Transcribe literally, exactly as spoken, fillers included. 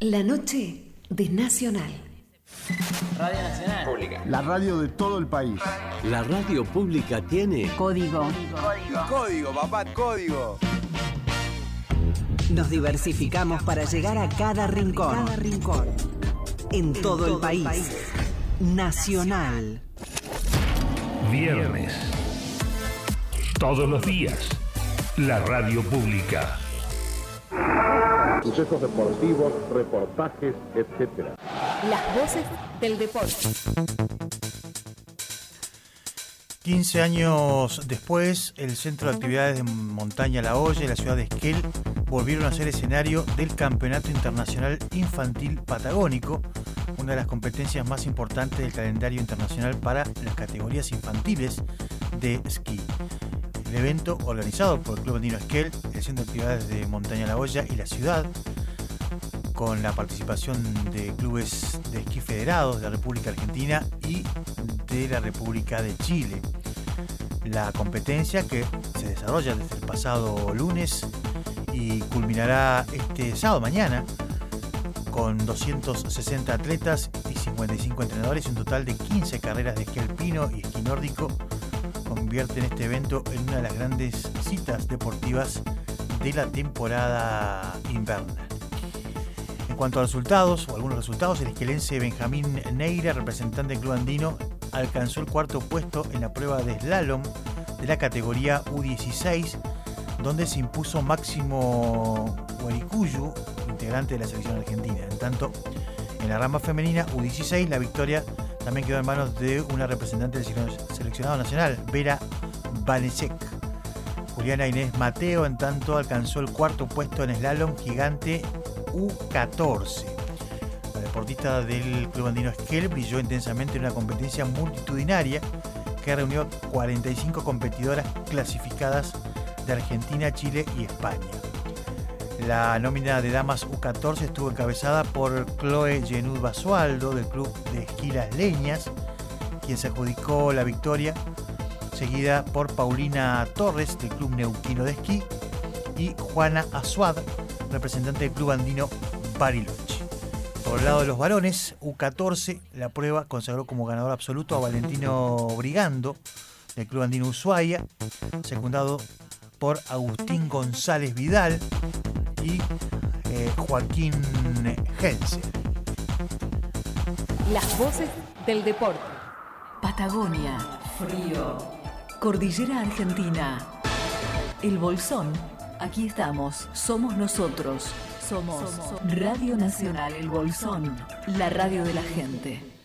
La noche de Nacional. Radio Nacional. Pública. La radio de todo el país. La radio pública tiene código. Código. Código, papá, código. Nos diversificamos para llegar a cada rincón. Cada rincón. En, en todo, todo el país. país. Nacional. Viernes. Todos los días. La radio pública. Sucesos deportivos, reportajes, etcétera. Las voces del deporte. quince años después, el Centro de Actividades de Montaña La Hoya y la ciudad de Esquel volvieron a ser escenario del Campeonato Internacional Infantil Patagónico, una de las competencias más importantes del calendario internacional para las categorías infantiles de esquí. El evento, organizado por el Club Andino Esquel, el Centro de Actividades de Montaña La Hoya y la ciudad, con la participación de clubes de esquí federados de la República Argentina y de la República de Chile. La competencia, que se desarrolla desde el pasado lunes y culminará este sábado mañana, con doscientos sesenta atletas y cincuenta y cinco entrenadores y un total de quince carreras de esquí alpino y esquí nórdico, convierten este evento en una de las grandes citas deportivas de la temporada invernal. En cuanto a resultados, o algunos resultados, el esquelense Benjamín Neira, representante del Club Andino, alcanzó el cuarto puesto en la prueba de slalom de la categoría U dieciséis, donde se impuso Máximo Guaricuyu, integrante de la selección argentina. En tanto, en la rama femenina U dieciséis, la victoria también quedó en manos de una representante del seleccionado nacional, Vera Vanecek. Juliana Inés Mateo, en tanto, alcanzó el cuarto puesto en slalom gigante U catorce. La deportista del Club Andino Esquel brilló intensamente en una competencia multitudinaria que reunió cuarenta y cinco competidoras clasificadas de Argentina, Chile y España. La nómina de damas U catorce estuvo encabezada por Chloe Genud Basualdo del Club de Esquí Las Leñas, quien se adjudicó la victoria, seguida por Paulina Torres del Club Neuquino de Esquí y Juana Azuad, representante del Club Andino Bariloche. Por el lado de los varones, U catorce, la prueba consagró como ganador absoluto a Valentino Brigando del Club Andino Ushuaia, secundado por Agustín González Vidal y eh, Joaquín Hensel. Las voces del deporte. Patagonia, frío. Cordillera Argentina. El Bolsón. Aquí estamos, somos nosotros, somos Radio Nacional El Bolsón, la radio de la gente.